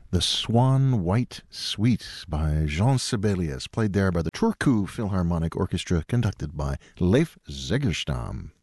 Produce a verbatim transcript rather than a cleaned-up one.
The Swan White Suite by Jean Sibelius, played there by the Turku Philharmonic Orchestra, conducted by Leif Zegerstam.